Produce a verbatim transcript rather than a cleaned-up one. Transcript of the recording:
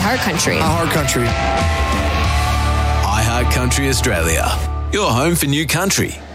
iHeart Country. iHeart Country. iHeart Country Australia, your home for new country.